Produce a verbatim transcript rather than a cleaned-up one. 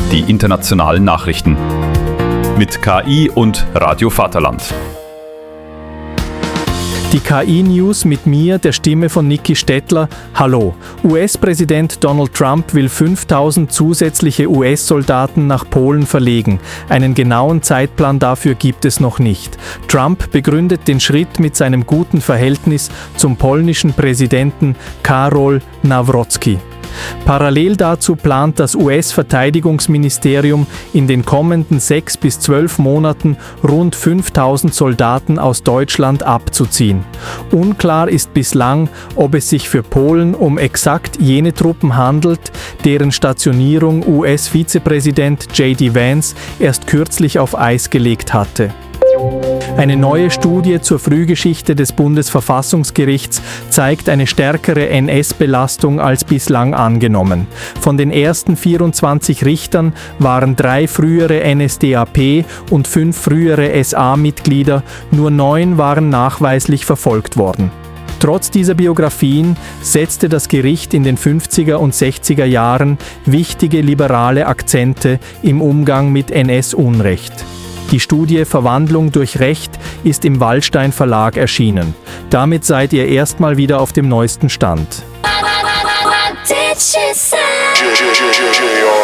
die internationalen Nachrichten. Mit K I und Radio Vaterland. Die K I-News mit mir, der Stimme von Niki Stettler. Hallo. U S-Präsident Donald Trump will fünftausend zusätzliche U S-Soldaten nach Polen verlegen. Einen genauen Zeitplan dafür gibt es noch nicht. Trump begründet den Schritt mit seinem guten Verhältnis zum polnischen Präsidenten Karol Nawrocki. Parallel dazu plant das U S-Verteidigungsministerium in den kommenden sechs bis zwölf Monaten rund fünftausend Soldaten aus Deutschland abzuziehen. Unklar ist bislang, ob es sich für Polen um exakt jene Truppen handelt, deren Stationierung U S-Vizepräsident J D Vance erst kürzlich auf Eis gelegt hatte. Eine neue Studie zur Frühgeschichte des Bundesverfassungsgerichts zeigt eine stärkere N S-Belastung als bislang angenommen. Von den ersten vierundzwanzig Richtern waren drei frühere N S D A P und fünf frühere S A-Mitglieder, nur neun waren nachweislich verfolgt worden. Trotz dieser Biografien setzte das Gericht in den fünfziger und sechziger Jahren wichtige liberale Akzente im Umgang mit N S-Unrecht. Die Studie Verwandlung durch Recht ist im Wallstein Verlag erschienen. Damit seid ihr erstmal wieder auf dem neuesten Stand.